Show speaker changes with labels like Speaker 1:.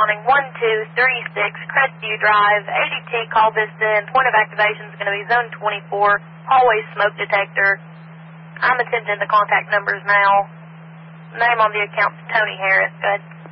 Speaker 1: morning, 1236 Crestview Drive, ADT call this in. Point of activation is going to be Zone 24, hallway smoke detector. I'm attempting the contact numbers now. Name on the account is Tony Harris. Go ahead.